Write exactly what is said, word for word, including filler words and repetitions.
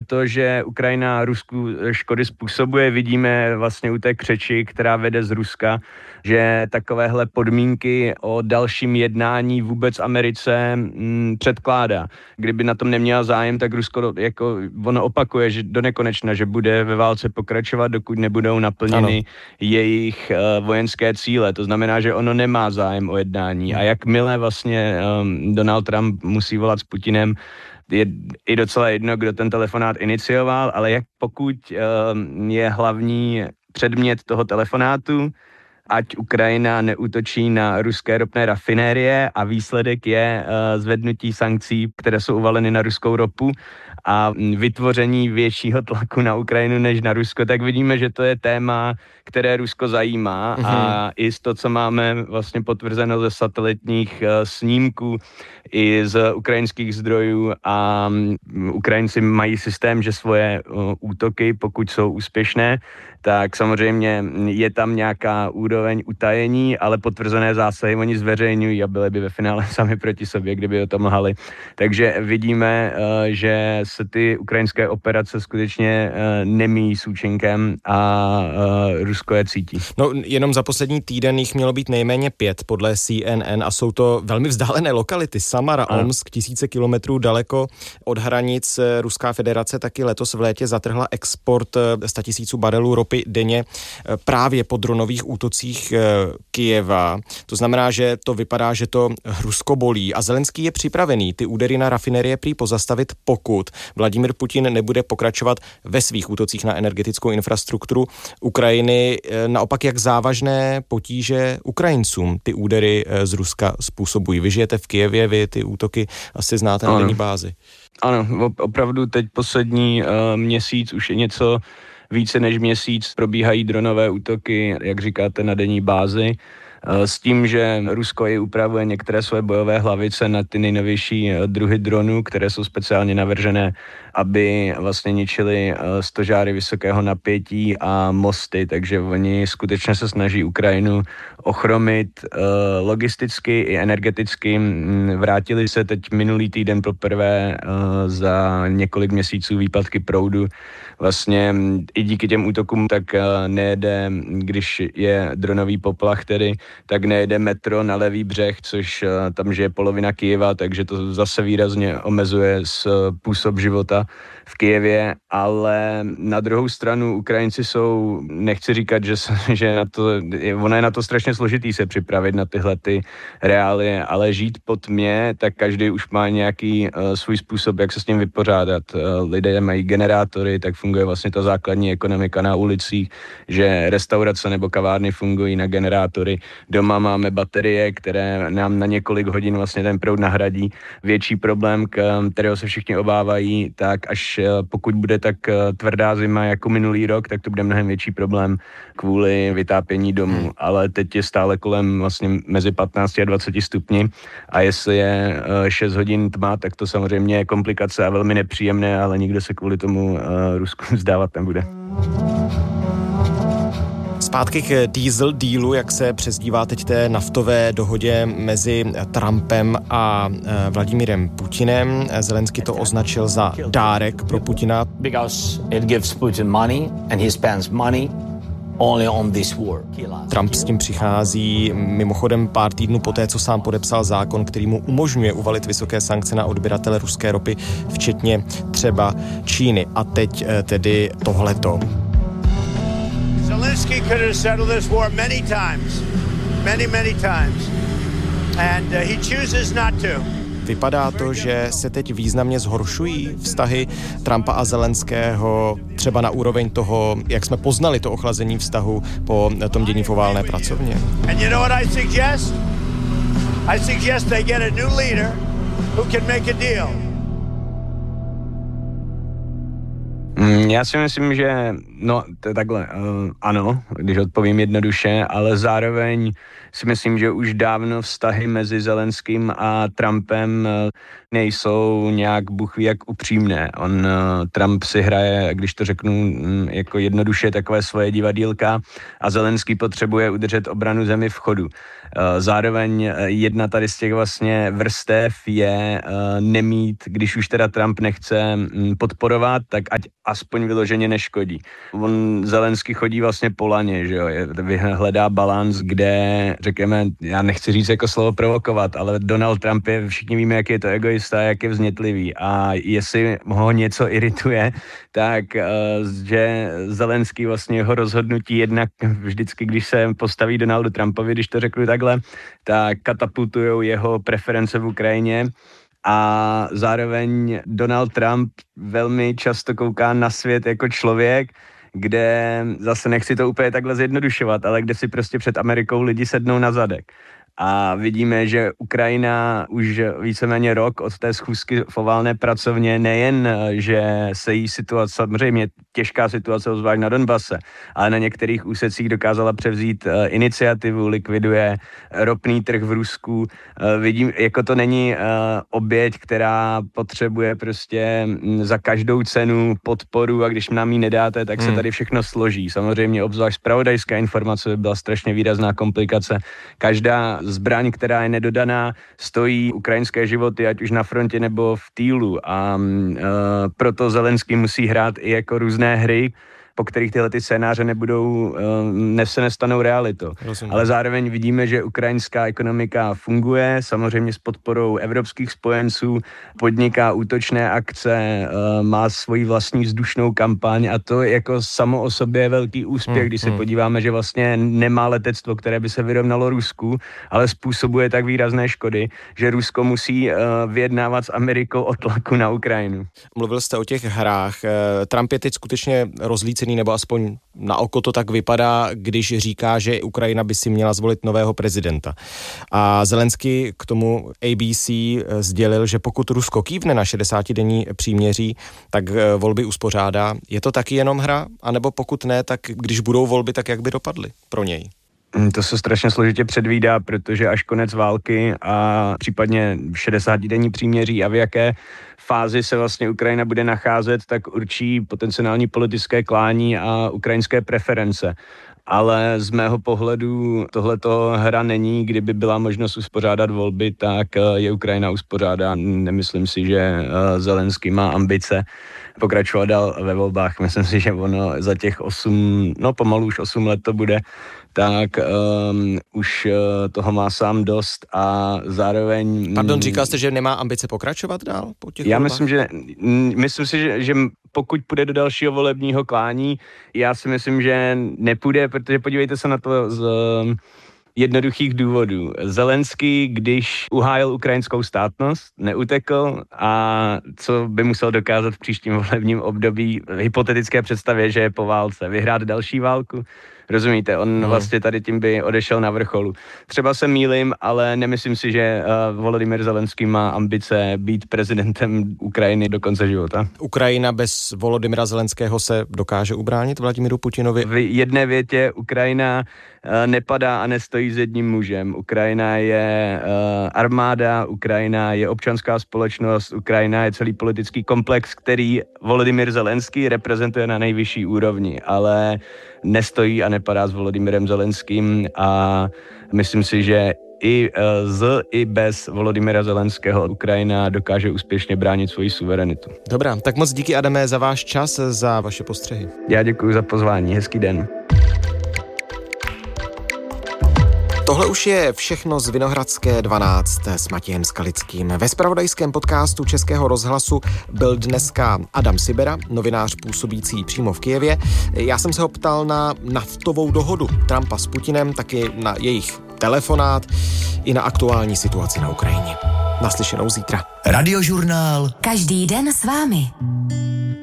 to, že Ukrajina Rusku škody způsobuje, vidíme vlastně u té křeči, která vede z Ruska, že takovéhle podmínky o dalším jednání vůbec Americe mm, předkládá. Kdyby na tom neměla zájem, tak Rusko jako ono opakuje, že do nekonečna, že bude ve válce pokračovat, dokud nebudou naplněny ano. jejich uh, vojenské cíle. To znamená, že ono nemá zájem o jednání. A jakmile vlastně um, Donald Trump musí volat s Putinem, je i docela jedno, kdo ten telefonát inicioval, ale jak pokud um, je hlavní předmět toho telefonátu, ať Ukrajina neútočí na ruské ropné rafinérie a výsledek je uh, zvednutí sankcí, které jsou uvaleny na ruskou ropu a vytvoření většího tlaku na Ukrajinu než na Rusko, tak vidíme, že to je téma, které Rusko zajímá mm-hmm. a i z to, co máme vlastně potvrzeno ze satelitních uh, snímků i z ukrajinských zdrojů a um, Ukrajinci mají systém, že svoje uh, útoky, pokud jsou úspěšné, tak samozřejmě je tam nějaká úroveň utajení, ale potvrzené zásahy oni zveřejňují a byli by ve finále sami proti sobě, kdyby o tom lhali. Takže vidíme, že se ty ukrajinské operace skutečně nemíjí s účinkem a Rusko je cítí. No jenom za poslední týden jich mělo být nejméně pět podle C N N a jsou to velmi vzdálené lokality. Samara, ano. Omsk, tisíce kilometrů daleko od hranic. Ruská federace taky letos v létě zatrhla export sta tisíců barelů ropy denně právě po dronových útocích Kyjeva. To znamená, že to vypadá, že to Rusko bolí a Zelenský je připravený ty údery na rafinerie prý pozastavit, pokud Vladimír Putin nebude pokračovat ve svých útocích na energetickou infrastrukturu Ukrajiny. Naopak, jak závažné potíže Ukrajincům ty údery z Ruska způsobují. Vy žijete v Kyjevě, vy ty útoky asi znáte na denní bázi. Ano, opravdu teď poslední uh, měsíc už je něco více než měsíc probíhají dronové útoky, jak říkáte, na denní bázi, s tím, že Rusko i upravuje některé své bojové hlavice na ty nejnovější druhy dronů, které jsou speciálně navržené, aby vlastně ničili stožáry vysokého napětí a mosty, takže oni skutečně se snaží Ukrajinu ochromit logisticky i energeticky. Vrátili se teď minulý týden poprvé za několik měsíců výpadky proudu. Vlastně i díky těm útokům tak nejede, když je dronový poplach tedy, tak nejede metro na levý břeh, což tam žije polovina Kyjeva, takže to zase výrazně omezuje způsob života v Kyjevě, ale na druhou stranu Ukrajinci jsou, nechci říkat, že, že na to, ono je na to strašně složitý se připravit na tyhle ty reálie, ale žít po tmě, tak každý už má nějaký uh, svůj způsob, jak se s tím vypořádat. Uh, lidé mají generátory, tak funguje vlastně ta základní ekonomika na ulicích, že restaurace nebo kavárny fungují na generátory. Doma máme baterie, které nám na několik hodin vlastně ten proud nahradí. Větší problém, kterého se všichni obávají, tak až pokud bude tak tvrdá zima jako minulý rok, tak to bude mnohem větší problém kvůli vytápění domů. Hmm. Ale teď je stále kolem vlastně mezi patnáct a dvacet stupni a jestli je šest hodin tma, tak to samozřejmě je komplikace a velmi nepříjemné, ale nikdo se kvůli tomu Rusku vzdávat nebude. Zpátky k diesel dealu, jak se přezdívá teď té naftové dohodě mezi Trumpem a Vladimírem Putinem. Zelenský to označil za dárek pro Putina. Because it gives Putin money and he spends money only on this war. Trump s tím přichází mimochodem pár týdnů poté, co sám podepsal zákon, který mu umožňuje uvalit vysoké sankce na odběratele ruské ropy, včetně třeba Číny. A teď tedy tohleto. Zelensky could have settled this war many times, many, many times, and uh, he chooses not to. Vypadá to, že se teď významně zhoršují vztahy Trumpa a Zelenského, třeba na úroveň toho, jak jsme poznali to ochlazení vztahu po tom dění v oválné pracovně. And you know what I suggest? I suggest they get a new leader who can make a deal. Já si myslím, že no to je takhle, uh, ano, když odpovím jednoduše, ale zároveň si myslím, že už dávno vztahy mezi Zelenským a Trumpem uh, nejsou nějak bůh ví jak upřímné. On, Trump si hraje, když to řeknu jako jednoduše, takové svoje divadýlka a Zelenský potřebuje udržet obranu zemi v chodu. Zároveň jedna tady z těch vlastně vrstev je nemít, když už teda Trump nechce podporovat, tak ať aspoň vyloženě neškodí. On Zelenský chodí vlastně po laně, že jo, hledá balans, kde řekněme, já nechci říct jako slovo provokovat, ale Donald Trump je, všichni víme, jak je to egoista, jak je vznětlivý a jestli ho něco irituje, tak že Zelenský vlastně jeho rozhodnutí jednak vždycky, když se postaví Donaldu Trumpovi, když to řeknu takhle, tak katapultujou jeho preference v Ukrajině. A zároveň Donald Trump velmi často kouká na svět jako člověk, kde zase nechci to úplně takhle zjednodušovat, ale kde si prostě před Amerikou lidi sednou na zadek. A vidíme, že Ukrajina už víceméně rok od té schůzky v oválné pracovně nejen, že se jí situace, samozřejmě těžká situace ozvlášť na Donbase, ale na některých úsecích dokázala převzít uh, iniciativu, likviduje ropný trh v Rusku. Uh, vidím, jako to není uh, oběť, která potřebuje prostě m, za každou cenu podporu a když nám ji nedáte, tak se hmm. tady všechno složí. Samozřejmě obzvlášť zpravodajská informace by byla strašně výrazná komplikace. Každá zbraň, která je nedodaná, stojí ukrajinské životy, ať už na frontě nebo v týlu a uh, proto Zelenský musí hrát i jako různé hry, po kterých tyhle ty scénáře nebudou, ne se nestanou realitou. Rozumím. Ale zároveň vidíme, že ukrajinská ekonomika funguje, samozřejmě s podporou evropských spojenců, podniká útočné akce, má svoji vlastní vzdušnou kampaň a to jako samo o sobě je velký úspěch, hmm, když se hmm. podíváme, že vlastně nemá letectvo, které by se vyrovnalo Rusku, ale způsobuje tak výrazné škody, že Rusko musí vyjednávat s Amerikou o tlaku na Ukrajinu. Mluvil jste o těch hrách. Trump je teď skutečně rozlícený, nebo aspoň na oko to tak vypadá, když říká, že Ukrajina by si měla zvolit nového prezidenta. A Zelenský k tomu A B C sdělil, že pokud Rusko kývne na šedesátidenní příměří, tak volby uspořádá. Je to taky jenom hra? A nebo pokud ne, tak když budou volby, tak jak by dopadly pro něj? To se strašně složitě předvídá, protože až konec války a případně šedesátidenní příměří a v jaké fázi se vlastně Ukrajina bude nacházet, tak určí potenciální politické klání a ukrajinské preference. Ale z mého pohledu tohleto hra není, kdyby byla možnost uspořádat volby, tak je Ukrajina uspořádá. Nemyslím si, že Zelenský má ambice pokračovat dál ve volbách. Myslím si, že ono za těch osm, no pomalu už osm let to bude, tak um, už uh, toho má sám dost a zároveň... Pardon, říkal jste, že nemá ambice pokračovat dál po těch Já volbách? myslím, že myslím si, že, že pokud půjde do dalšího volebního klání, já si myslím, že nepůjde, protože podívejte se na to z uh, jednoduchých důvodů. Zelenský, když uhájil ukrajinskou státnost, neutekl a co by musel dokázat v příštím volebním období v hypotetické představě, že je po válce, vyhrát další válku. Rozumíte, on no. vlastně tady tím by odešel na vrcholu. Třeba se mýlím, ale nemyslím si, že uh, Volodymyr Zelenský má ambice být prezidentem Ukrajiny do konce života. Ukrajina bez Volodymyra Zelenského se dokáže ubránit Vladimíru Putinovi? V jedné větě Ukrajina uh, nepadá a nestojí s jedním mužem. Ukrajina je uh, armáda, Ukrajina je občanská společnost, Ukrajina je celý politický komplex, který Volodymyr Zelenský reprezentuje na nejvyšší úrovni, ale nestojí a nepadá s Volodymyrem Zelenským a myslím si, že i z, i bez Volodymyra Zelenského Ukrajina dokáže úspěšně bránit svoji suverenitu. Dobrá, tak moc díky, Adame, za váš čas, za vaše postřehy. Já děkuji za pozvání, hezký den. Tohle už je všechno z Vinohradské dvanáct s Matějem Skalickým. Ve zpravodajském podcastu Českého rozhlasu byl dneska Adam Sibera, novinář působící přímo v Kyjevě. Já jsem se ho ptal na naftovou dohodu Trumpa s Putinem, taky na jejich telefonát i na aktuální situaci na Ukrajině. Naslyšenou zítra. Radiožurnál. Každý den s vámi.